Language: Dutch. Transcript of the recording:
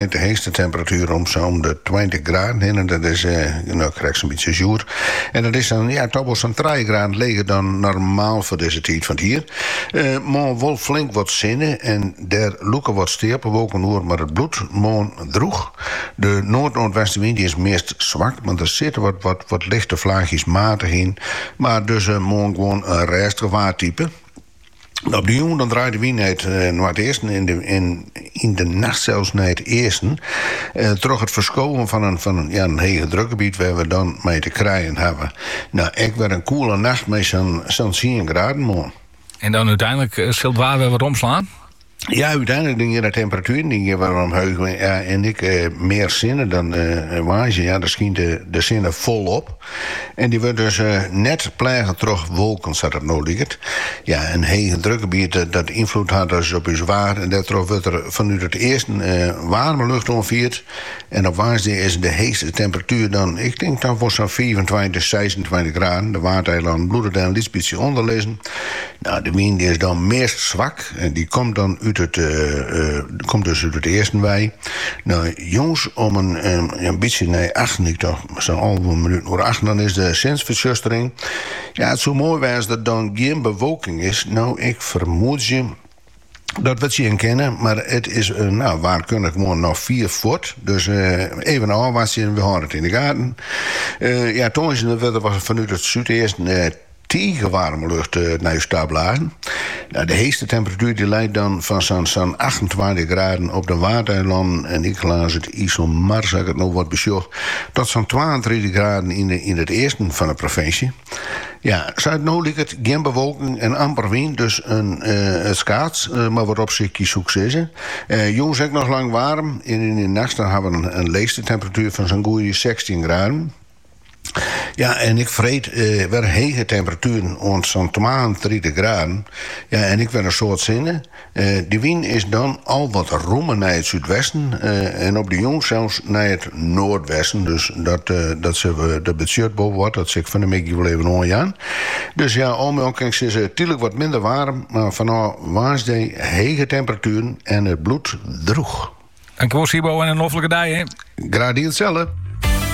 De hoogste temperatuur om zo'n de 20 graden heen. En dat is, nou krijg je een beetje zuur. En dat is dan, ja, toch wel zo'n 3 graden liggen dan normaal voor deze tijd van hier. Maar wel flink wat zinnen. En daar loeken wat steerpelwolken door, maar het bloed mooi droeg. De noord-noordwestenwind is meest zwak, want er zitten wat lichte vlaagjes matig in. Maar dus mooi gewoon een restig waardtype. Op de jongen dan draait de wind naar het eerste in de nacht zelfs naar het eerste. Toch het verschoven van een hege drukgebied waar we dan mee te krijgen hebben. Nou, ik werd een koele nacht met zo'n 10 graden man. En dan uiteindelijk zult waar we wat omslaan? Ja, uiteindelijk denk je de temperatuur, denk je waarom heugen ja, en ik meer zinnen dan wagen. Ja, daar schijnt de zinnen volop. En die wordt dus net plegen terug wolken, zat het nou ligt. Ja, een hege drukgebied dat invloed had dus op uw zwaar. En daardoor wordt er vanuit het eerste warme lucht onvierd. En op Waasdee is de heegste temperatuur dan, ik denk dan voor zo'n 24, 26 graden. De Waardeiland bloedet en een beetje onderlezen. Nou, de wind is dan meest zwak. En die komt dan komt dus uit het eerste wij. Nou, jongens, om een beetje naar 8, ik toch, zo'n halve minuut voor 8, dan is de zinsverschustering. Ja, het zou mooi zijn dat er dan geen bewolking is. Nou, ik vermoed je dat we het zien kennen, maar het is, waar kun ik gewoon nog 4 voet. Dus even afwassen, we houden het in de gaten. Ja, toen is het was vanuit het zuidesten tegen warme lucht naar je stablagen. Nou, de heegste temperatuur die leidt dan van zo'n 28 graden op de Waardeiland. En ik laat het IJsselmar, zeg ik het nog wat bezocht, tot zo'n 32 graden in het eerste van de provincie. Ja, Zuid-Noord ligt geen bewolking en amper wind, dus het schaats, maar wat op zich succes. Jongens, ook nog lang warm. In de nacht dan hebben we een leegste temperatuur van zo'n goede 16 graden. Ja, en ik vreet weer hege temperaturen rond zo'n 32 graden. Ja, en ik ben een soort zinnen. De wind is dan al wat roemen naar het zuidwesten. En op de jong zelfs naar het noordwesten. Dus dat budget boven wordt, dat zeg ik van de meek wel even aan. Dus ja, onmiddellijk is het natuurlijk wat minder warm. Maar vanaf Waasdee hege temperaturen en het bloed droeg. Dankjewel, Sibo, en een loffelijke dag, hè? Graag hetzelfde.